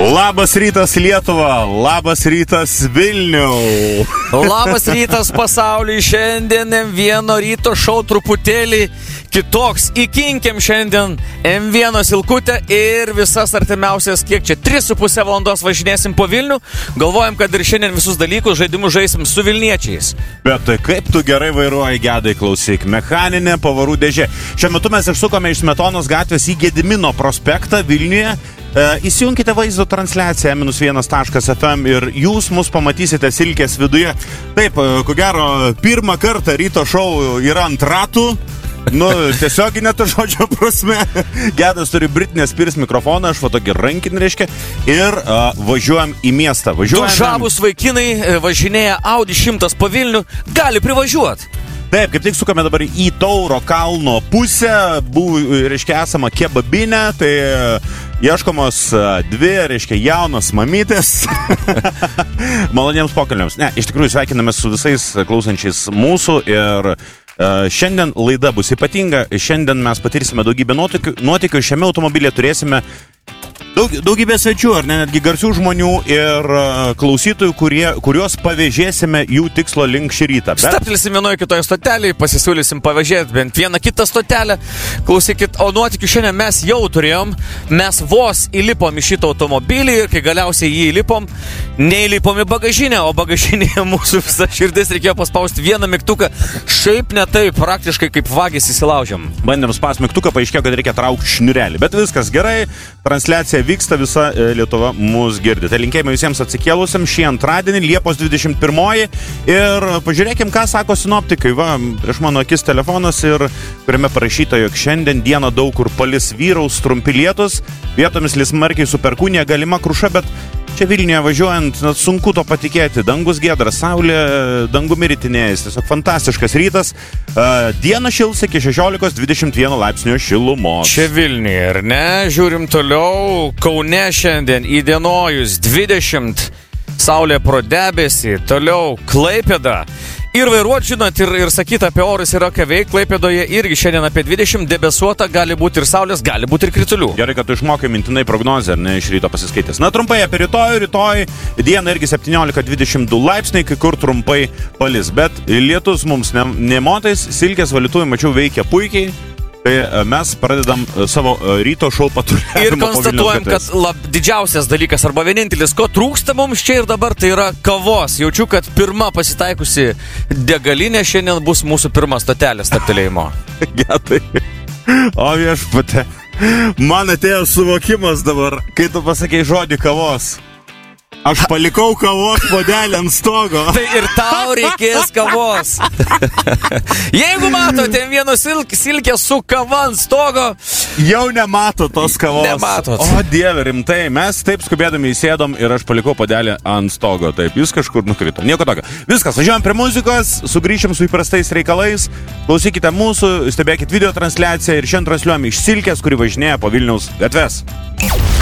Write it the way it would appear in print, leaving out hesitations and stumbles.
Labas rytas Lietuva, labas rytas Vilniau. Labas rytas pasauliui, šiandien M1 ryto šou truputėlį kitoks. Įkinkiam šiandien M1 Ilkutę ir visas artimiausias, kiek čia, 3,5 valandos važinėsim po Vilnių. Galvojam, kad ir šiandien visus dalykus, žaidimus žaisim su vilniečiais. Bet tai kaip tu gerai vairuoji, Gedai, klausyk. Mechaninė pavarų dėžė. Šiuo metu mes išsukome iš Smetonos gatvės į Gedimino prospektą Vilniuje. Įsijunkite vaizdo transliaciją -1.fm ir jūs mus pamatysite Silkės viduje. Taip, ko gero, pirmą kartą ryto šou yra ant ratų. Tiesioginė to žodžio prasme. Gedas turi Britney Spears mikrofoną, aš tokį rankinį reiškia. Ir važiuojam į miestą. Du žavūs vaikinai važinėja Audi 100 po Vilnių, gali privažiuoti. Taip, kaip tik sukame dabar į Tauro kalno pusę, reiškia, esama kebabinė, tai ieškomos dvi, reiškia, jaunos mamytės. Maloniems pokalbiams. Ne, iš tikrųjų sveikiname su visais klausančiais mūsų ir šiandien laida bus ypatinga. Šiandien mes patirsime daugybę nuotykių. Šiame automobilėje turėsime daugybė svečių, ar ne, netgi garsių žmonių ir klausytojų, kuriuos pavežėsime jų tikslo link šį rytą. Staptelsim vienoje kitoje stotelėje, pasisiūlysim pavežėti bent vieną kitą stotelę. Klausykit, o nuotykių šiandien mes jau turėjom. Mes vos įlipom į šitą automobilį ir kai galiausiai jį įlipom, neįlipom į bagažinę, o bagažinėje mūsų visą širdis reikėjo paspausti vieną mygtuką. Šiaip ne taip, praktiškai kaip vagis įsilaužiam. Bandėm spausti mygtuką, paaiškėjo, kad reikia traukti šniurelį. Bet viskas gerai, transliacija vyksta, visa Lietuva mus girdi. Tai linkėjame visiems atsikėlusiam šį antradienį, Liepos 21. Ir pažiūrėkim, ką sako sinoptikai. Va, prieš mano akis telefonas, ir kuriame parašyta, jog šiandien dieną daug kur palis, vyraus trumpi lietus, vietomis lis smarkiai su perkūnija, galima kruša, bet čia Vilniuje važiuojant, sunku to patikėti. Dangus giedras, saulė dangumi ritinėjais. Tiesiog fantastiškas rytas. Diena šils iki 16-21 laipsnio šilumos. Čia Vilniuje, ar ne? Žiūrim toliau. Kaune šiandien įdienojus 20. Saulė pro debesį. Toliau Klaipėda. Ir vairuot, žinot, ir sakyti apie orus yra ką veik. Klaipėdoje irgi šiandien apie 20, debesuota, gali būti ir saulės, gali būti ir kritulių. Gerai, kad tu išmokai mintinai prognozę, ar ne, iš ryto pasiskaitęs. Na, trumpai apie rytoj dieną irgi 17-22 laipsniai, kai kur trumpai palis. Bet lietus mums nemotais, Silkės valytuvai, mačiau, veikia puikiai. Tai mes pradedam savo ryto šou patruliavimą. Ir konstatuojam, kad didžiausias dalykas arba vienintelis, ko trūksta mums čia ir dabar, tai yra kavos. Jaučiu, kad pirma pasitaikusi degalinė šiandien bus mūsų pirma stotelė stabtelėjimo. Getai. O viešpate, man atėjo suvokimas dabar, kai tu pasakei žodį kavos. Aš palikau kavos puodelį ant stogo. Tai ir tau reikės kavos. Jeigu matote vieno Silkė su kava ant stogo, jau nemato tos kavos. Nematot. O Dieve, rimtai, mes taip skubėdami įsėdom ir aš palikau puodelį ant stogo. Taip, jis kažkur nukrito. Nieko tokio. Viskas, važiuojam prie muzikos, sugrįšim su įprastais reikalais. Klausykite mūsų, stebėkit video transliaciją ir šiandien transliuojam iš Silkės, kuri važinėja po Vilniaus gatves.